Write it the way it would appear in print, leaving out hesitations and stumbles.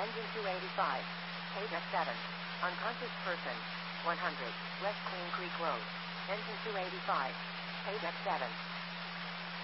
Engine 285. Page F7. Unconscious person. 100. West Queen Creek Road. Engine 285. Page F7.